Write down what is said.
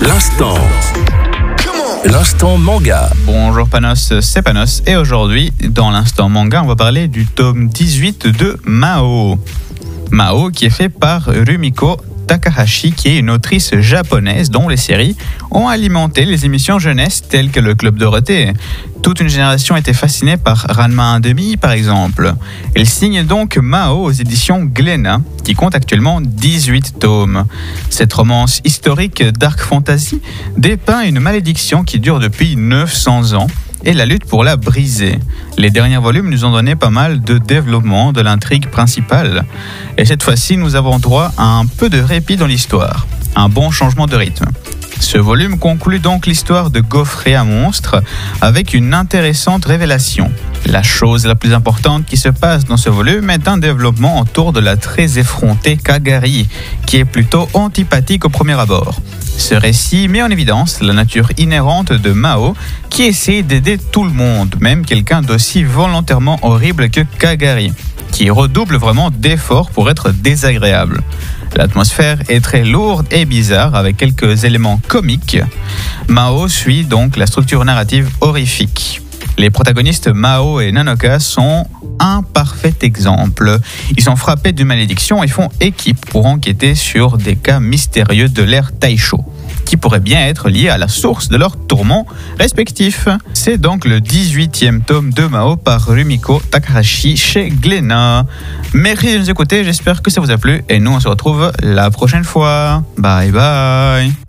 L'instant manga. Bonjour Panos, c'est Panos et aujourd'hui dans l'instant manga on va parler du tome 18 de Mao. Mao qui est fait par Rumiko Takahashi qui est une autrice japonaise dont les séries ont alimenté les émissions jeunesse telles que le Club Dorothée. Toute une génération était fascinée par Ranma 1/2 par exemple. Elle signe donc Mao aux éditions Glénat qui compte actuellement 18 tomes. Cette romance historique dark fantasy dépeint une malédiction qui dure depuis 900 ans et la lutte pour la briser. Les derniers volumes nous ont donné pas mal de développement de l'intrigue principale. Et cette fois-ci, nous avons droit à un peu de répit dans l'histoire. Un bon changement de rythme. Ce volume conclut donc l'histoire de Gaufrey à monstre avec une intéressante révélation. La chose la plus importante qui se passe dans ce volume est un développement autour de la très effrontée Kagari, qui est plutôt antipathique au premier abord. Ce récit met en évidence la nature inhérente de Mao, qui essaie d'aider tout le monde, même quelqu'un d'aussi volontairement horrible que Kagari, qui redouble vraiment d'efforts pour être désagréable. L'atmosphère est très lourde et bizarre avec quelques éléments comiques. Mao suit donc la structure narrative horrifique. Les protagonistes Mao et Nanoka sont un parfait exemple. Ils sont frappés d'une malédiction et font équipe pour enquêter sur des cas mystérieux de l'ère Taisho, qui pourraient bien être liés à la source de leurs tourments respectifs. C'est donc le 18e tome de Mao par Rumiko Takahashi chez Glénat. Merci de nous écouter, j'espère que ça vous a plu et nous on se retrouve la prochaine fois. Bye bye.